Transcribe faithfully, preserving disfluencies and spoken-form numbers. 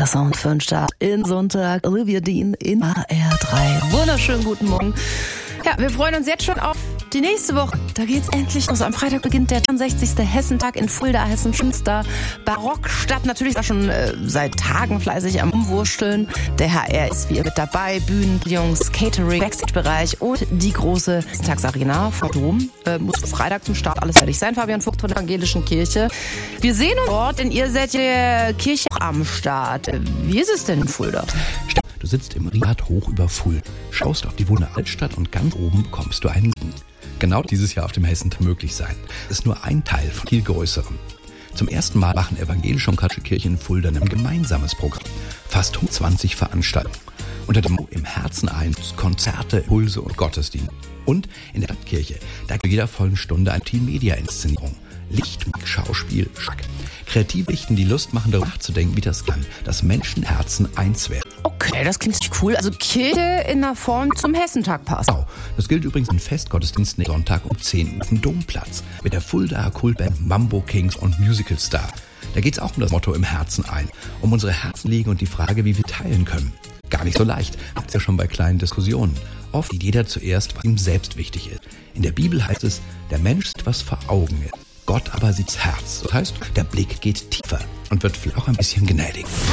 Sound für den Start in Sonntag. Olivia Dean in A R drei. Wunderschönen guten Morgen. Ja, wir freuen uns jetzt schon auf die nächste Woche. Da geht's endlich los. Am Freitag beginnt der dreiundsechzigste Hessentag in Fulda, Hessen, schönster Barockstadt. Natürlich war schon äh, seit Tagen fleißig am Umwursteln. Der H R ist wie mit dabei. Bühnen, Jungs, Catering, Backstage-Bereich und die große Hessentagsarena vor Dom. Äh, muss Freitag zum Start alles fertig sein. Fabian Vogt von der Evangelischen Kirche. Wir sehen uns dort, denn ihr seid der Kirche am Start. Wie ist es denn in Fulda? Du sitzt im Rad hoch über Fulda, schaust auf die wunde Altstadt und ganz oben bekommst du einen Segen. Genau dieses Jahr auf dem Hessentag möglich sein. Das ist nur ein Teil von viel Größerem. Zum ersten Mal machen evangelische und katholische Kirchen in Fulda ein gemeinsames Programm. Fast hundertzwanzig Veranstaltungen. Unter dem Im Herzen ein Konzerte, Impulse und Gottesdienst. Und in der Stadtkirche, da gibt jeder vollen Stunde eine Team-Media-Inszenierung. Licht, Schauspiel, Schack. Kreativ richten die Lust machen, darüber nachzudenken, wie das kann, dass Menschenherzen eins werden. Okay, das klingt richtig cool. Also Kirche in der Form zum Hessentag passt. Genau. Das gilt übrigens in Festgottesdiensten Sonntag um zehn Uhr auf dem Domplatz mit der Fuldaer Kultband Mambo Kings und Musical Star. Da geht's auch um das Motto Im Herzen ein, um unsere Herzen liegen und die Frage, wie wir teilen können. Gar nicht so leicht, habt ihr ja schon bei kleinen Diskussionen. Oft sieht jeder zuerst, was ihm selbst wichtig ist. In der Bibel heißt es, der Mensch sieht, was vor Augen ist. Gott aber sieht's Herz. Das heißt, der Blick geht tiefer und wird vielleicht auch ein bisschen gnädig.